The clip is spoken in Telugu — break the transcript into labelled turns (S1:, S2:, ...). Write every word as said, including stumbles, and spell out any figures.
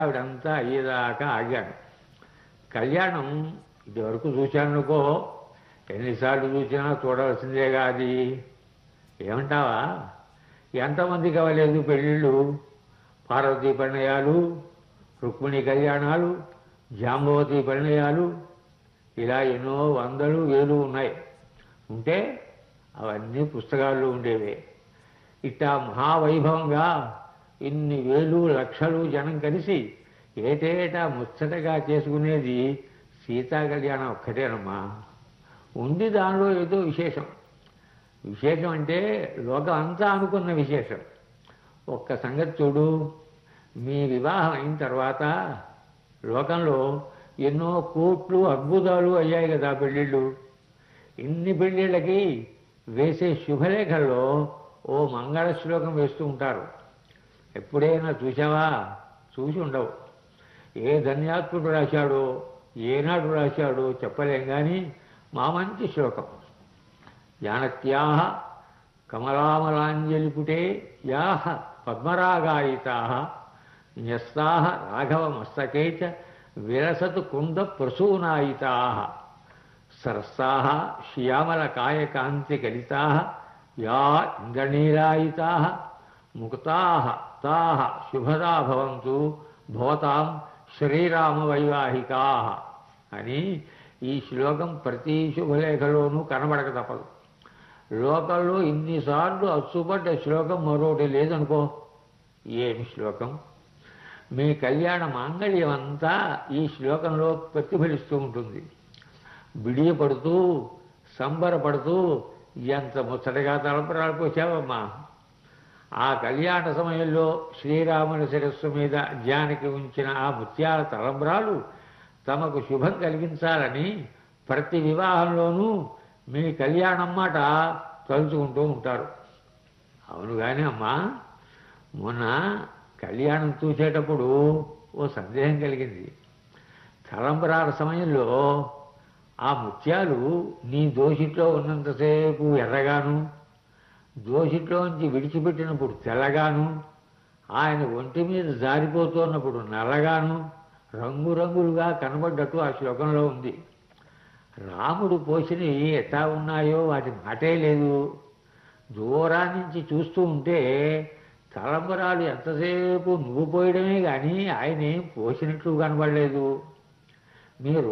S1: ఆవిడంతా అయ్యేదాకా ఆగాను. కళ్యాణం ఇదివరకు చూశానుకో, ఎన్నిసార్లు చూసినా చూడవలసిందేగా అది. ఏమంటావా? ఎంతమందికి అవ్వలేదు పెళ్ళిళ్ళు? పార్వతీ పరిణయాలు, రుక్మిణి కళ్యాణాలు, జాంబవతి పరిణయాలు, ఇలా ఎన్నో వందలు వేలు ఉన్నాయి. ఉంటే అవన్నీ పుస్తకాల్లో ఉండేవే. ఇట్టా మహావైభవంగా ఇన్ని వేలు లక్షలు జనం కలిసి ఏటేటా ముచ్చటగా చేసుకునేది సీతా కళ్యాణం ఒక్కటేనమ్మా. ఉంది దానిలో ఏదో విశేషం. విశేషం అంటే లోకం అంతా అనుకున్న విశేషం. ఒక్క సంగతి చూడు, మీ వివాహం అయిన తర్వాత లోకంలో ఎన్నో కోట్లు అద్భుతాలు అయ్యాయి కదా పెళ్ళిళ్ళు. ఇన్ని పెళ్ళిళ్ళకి వేసే శుభలేఖల్లో ఓ మంగళ శ్లోకం వేస్తూ ఉంటారు. ఎప్పుడైనా చూసావా? చూసి ఉండవు. ఏ ధన్యాత్ముడు రాశాడో, ఏనాడు రాశాడో చెప్పలేం కానీ మా మంచి శ్లోకం. జానత్యాహ కమలామలాంజలిపుటే యాహ పద్మరాగాయితాః న్యస్తాః రాఘవమస్తకే చ విలసతు కుంద ప్రసూనాయితాః సరసాః శ్యామలకాయకాంతికలితాః యా ఇంద్రనీలాయితాః ముక్తాః తాః శుభదా భవంతు భవతాం శ్రీరామ వైవాహికాః అని ఈ శ్లోకం ప్రతి శుభలేఖలోనూ కనబడక తప్పదు. లోకంలో ఇన్నిసార్లు అచ్చుపడ్డ శ్లోకం మరొకటి లేదనుకో. ఏమి శ్లోకం! మీ కళ్యాణ మాంగళ్యం అంతా ఈ శ్లోకంలో ప్రతిఫలిస్తూ ఉంటుంది. బిడియపడుతూ సంబరపడుతూ ఎంత ముచ్చటగా తలంపరాలు పోసావమ్మా. ఆ కళ్యాణ సమయంలో శ్రీరాముని శిరస్సు మీద జానకి ఉంచిన ఆ ముత్యాల తలంబ్రాలు తమకు శుభం కలిగించాలని ప్రతి వివాహంలోనూ మీ కళ్యాణం మాట తలుచుకుంటూ ఉంటారు. అవును కానీ అమ్మా, మొన్న కళ్యాణం చూసేటప్పుడు ఓ సందేహం కలిగింది. తలంబ్రాల సమయంలో ఆ ముత్యాలు నీ దోషిట్లో ఉన్నంతసేపు ఎర్రగాను, దోషిట్లోంచి విడిచిపెట్టినప్పుడు తెల్లగాను, ఆయన ఒంటి మీద జారిపోతున్నప్పుడు నల్లగాను రంగురంగులుగా కనబడ్డట్టు ఆ శ్లోకంలో ఉంది. రాముడు పోసినవి ఎట్లా ఉన్నాయో వాటి మాటే లేదు. దూరాన్నించి చూస్తూ ఉంటే తలంబరాలు ఎంతసేపు నువ్వు పోయడమే కానీ ఆయన ఏం పోసినట్లు కనబడలేదు. మీరు